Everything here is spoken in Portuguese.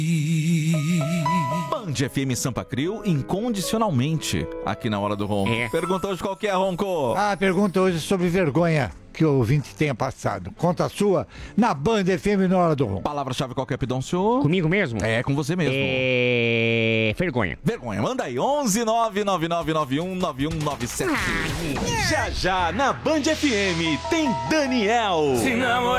Band FM Sampa Crio, incondicionalmente, aqui na Hora do Ronco. Pergunta hoje qual que é, Ronco? A pergunta hoje é sobre vergonha que o ouvinte tenha passado. Conta a sua na Band FM na Hora do Ronco. Palavra-chave qual que é, Pidoncio? Comigo mesmo? É, com você mesmo. Vergonha. Vergonha, manda aí, 11 99991 9197. Já já, na Band FM, tem Daniel. Se namorar